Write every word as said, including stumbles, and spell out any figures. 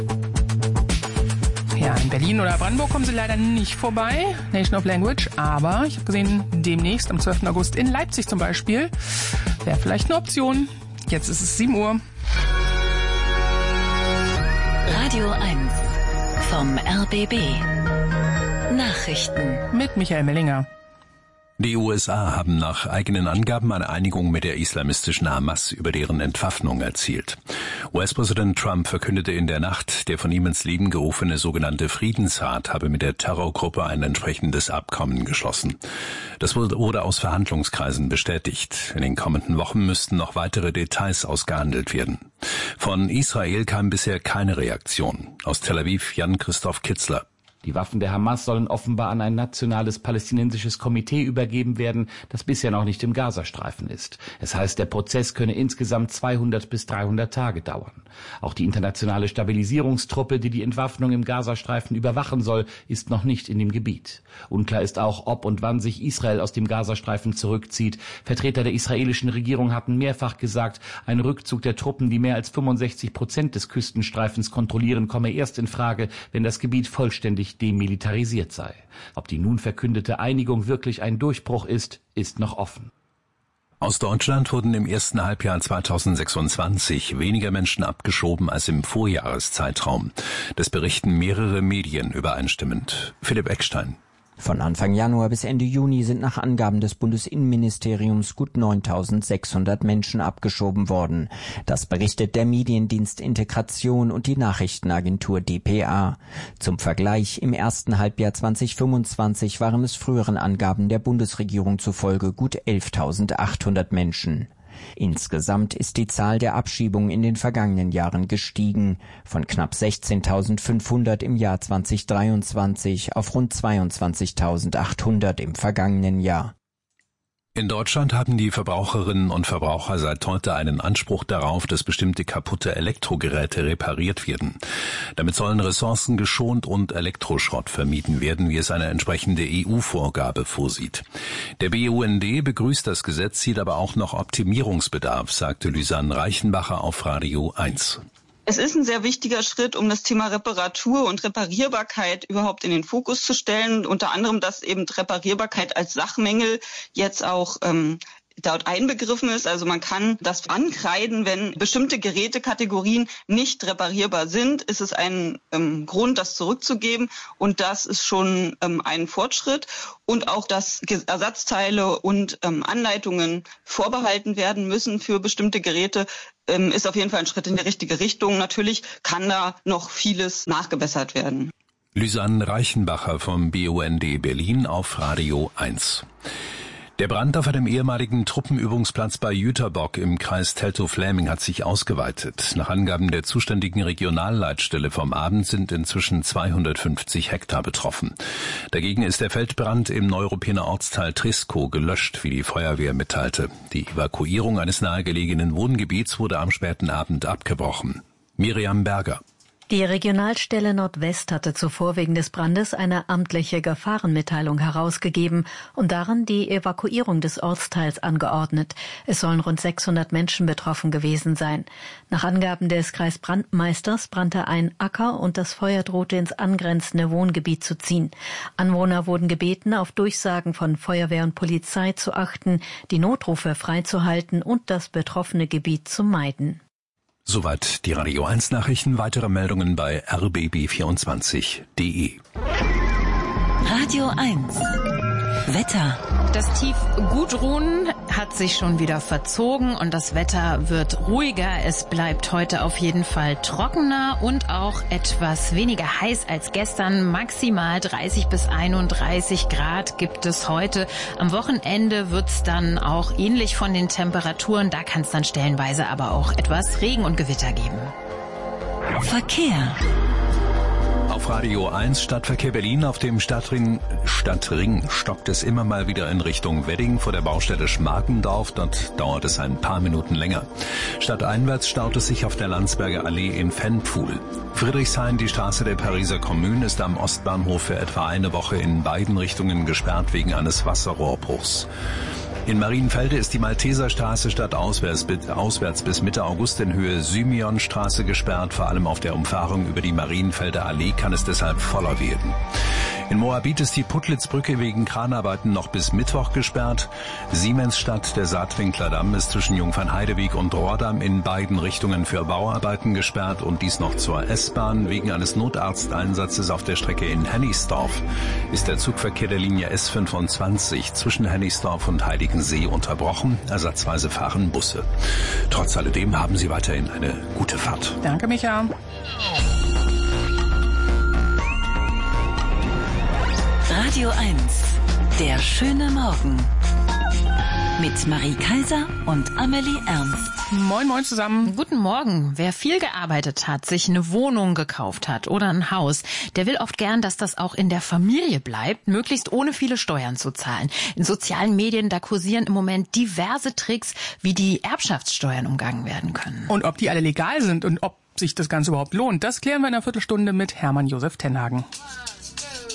Ja, in Berlin oder Brandenburg kommen sie leider nicht vorbei, Nation of Language, aber ich habe gesehen, demnächst am zwölften August in Leipzig zum Beispiel, wäre vielleicht eine Option. Jetzt ist es sieben Uhr. Radio eins vom R B B. Nachrichten mit Michael Mellinger. Die U S A haben nach eigenen Angaben eine Einigung mit der islamistischen Hamas über deren Entwaffnung erzielt. U S-Präsident Trump verkündete in der Nacht, der von ihm ins Leben gerufene sogenannte Friedensrat habe mit der Terrorgruppe ein entsprechendes Abkommen geschlossen. Das wurde aus Verhandlungskreisen bestätigt. In den kommenden Wochen müssten noch weitere Details ausgehandelt werden. Von Israel kam bisher keine Reaktion. Aus Tel Aviv Jan-Christoph Kitzler. Die Waffen der Hamas sollen offenbar an ein nationales palästinensisches Komitee übergeben werden, das bisher noch nicht im Gazastreifen ist. Es heißt, der Prozess könne insgesamt zweihundert bis dreihundert Tage dauern. Auch die internationale Stabilisierungstruppe, die die Entwaffnung im Gazastreifen überwachen soll, ist noch nicht in dem Gebiet. Unklar ist auch, ob und wann sich Israel aus dem Gazastreifen zurückzieht. Vertreter der israelischen Regierung hatten mehrfach gesagt, ein Rückzug der Truppen, die mehr als fünfundsechzig Prozent des Küstenstreifens kontrollieren, komme erst in Frage, wenn das Gebiet vollständig demilitarisiert sei. Ob die nun verkündete Einigung wirklich ein Durchbruch ist, ist noch offen. Aus Deutschland wurden im ersten Halbjahr zweitausendsechsundzwanzig weniger Menschen abgeschoben als im Vorjahreszeitraum. Das berichten mehrere Medien übereinstimmend. Philipp Eckstein. Von Anfang Januar bis Ende Juni sind nach Angaben des Bundesinnenministeriums gut neuntausendsechshundert Menschen abgeschoben worden. Das berichtet der Mediendienst Integration und die Nachrichtenagentur d p a. Zum Vergleich, im ersten Halbjahr zweitausendfünfundzwanzig waren es früheren Angaben der Bundesregierung zufolge gut elftausendachthundert Menschen. Insgesamt ist die Zahl der Abschiebungen in den vergangenen Jahren gestiegen, von knapp sechzehntausendfünfhundert im Jahr zweitausenddreiundzwanzig auf rund zweiundzwanzigtausendachthundert im vergangenen Jahr. In Deutschland haben die Verbraucherinnen und Verbraucher seit heute einen Anspruch darauf, dass bestimmte kaputte Elektrogeräte repariert werden. Damit sollen Ressourcen geschont und Elektroschrott vermieden werden, wie es eine entsprechende E U-Vorgabe vorsieht. Der B U N D begrüßt das Gesetz, sieht aber auch noch Optimierungsbedarf, sagte Lysanne Reichenbacher auf Radio eins. Es ist ein sehr wichtiger Schritt, um das Thema Reparatur und Reparierbarkeit überhaupt in den Fokus zu stellen. Unter anderem, dass eben Reparierbarkeit als Sachmängel jetzt auch ähm, dort einbegriffen ist. Also man kann das ankreiden, wenn bestimmte Gerätekategorien nicht reparierbar sind, ist es ein ähm, Grund, das zurückzugeben. Und das ist schon ähm, ein Fortschritt. Und auch, dass Ersatzteile und ähm, Anleitungen vorbehalten werden müssen für bestimmte Geräte, ähm, ist auf jeden Fall ein Schritt in die richtige Richtung. Natürlich kann da noch vieles nachgebessert werden. Lysanne Reichenbacher vom B U N D Berlin auf Radio eins. Der Brand auf einem ehemaligen Truppenübungsplatz bei Jüterbock im Kreis Teltow-Fläming hat sich ausgeweitet. Nach Angaben der zuständigen Regionalleitstelle vom Abend sind inzwischen zweihundertfünfzig Hektar betroffen. Dagegen ist der Feldbrand im Neuruppiner Ortsteil Triskow gelöscht, wie die Feuerwehr mitteilte. Die Evakuierung eines nahegelegenen Wohngebiets wurde am späten Abend abgebrochen. Miriam Berger. Die Regionalstelle Nordwest hatte zuvor wegen des Brandes eine amtliche Gefahrenmitteilung herausgegeben und darin die Evakuierung des Ortsteils angeordnet. Es sollen rund sechshundert Menschen betroffen gewesen sein. Nach Angaben des Kreisbrandmeisters brannte ein Acker und das Feuer drohte ins angrenzende Wohngebiet zu ziehen. Anwohner wurden gebeten, auf Durchsagen von Feuerwehr und Polizei zu achten, die Notrufe freizuhalten und das betroffene Gebiet zu meiden. Soweit die Radio eins Nachrichten. Weitere Meldungen bei r b b vierundzwanzig punkt d e. Radio eins Wetter. Das Tief Gudrun hat sich schon wieder verzogen und das Wetter wird ruhiger. Es bleibt heute auf jeden Fall trockener und auch etwas weniger heiß als gestern. Maximal dreißig bis einunddreißig Grad gibt es heute. Am Wochenende wird es dann auch ähnlich von den Temperaturen. Da kann es dann stellenweise aber auch etwas Regen und Gewitter geben. Verkehr. Auf Radio eins Stadtverkehr Berlin. Auf dem Stadtring, Stadtring stockt es immer mal wieder in Richtung Wedding vor der Baustelle Schmarkendorf. Dort dauert es ein paar Minuten länger. Stadteinwärts staut es sich auf der Landsberger Allee in Ventpfuhl. Friedrichshain, die Straße der Pariser Kommune, ist am Ostbahnhof für etwa eine Woche in beiden Richtungen gesperrt wegen eines Wasserrohrbruchs. In Marienfelde ist die Malteserstraße stadtauswärts auswärts bis Mitte August in Höhe Symeonstraße gesperrt. Vor allem auf der Umfahrung über die Marienfelder Allee kann es deshalb voller werden. In Moabit ist die Puttlitzbrücke wegen Kranarbeiten noch bis Mittwoch gesperrt. Siemensstadt, der Saatwinkler Damm, ist zwischen Jungfernheideweg und Rohrdamm in beiden Richtungen für Bauarbeiten gesperrt und dies noch zur S-Bahn. Wegen eines Notarzteinsatzes auf der Strecke in Hennigsdorf ist der Zugverkehr der Linie S fünfundzwanzig zwischen Hennigsdorf und Heiligensee unterbrochen. Ersatzweise fahren Busse. Trotz alledem haben Sie weiterhin eine gute Fahrt. Danke, Micha. Radio eins, der schöne Morgen. Mit Marie Kaiser und Amelie Ernst. Moin, moin zusammen. Guten Morgen. Wer viel gearbeitet hat, sich eine Wohnung gekauft hat oder ein Haus, der will oft gern, dass das auch in der Familie bleibt, möglichst ohne viele Steuern zu zahlen. In sozialen Medien, da kursieren im Moment diverse Tricks, wie die Erbschaftssteuern umgangen werden können. Und ob die alle legal sind und ob sich das Ganze überhaupt lohnt, das klären wir in einer Viertelstunde mit Hermann Josef Tenhagen.